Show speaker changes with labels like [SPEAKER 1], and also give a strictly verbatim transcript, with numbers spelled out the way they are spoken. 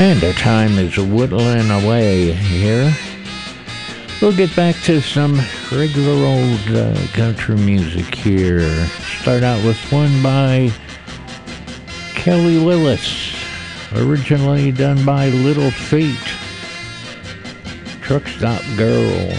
[SPEAKER 1] And the time is whittling away here. We'll get back to some regular old uh, country music here. Start out with one by Kelly Lillis, originally done by Little Feat. Truck Stop Girl.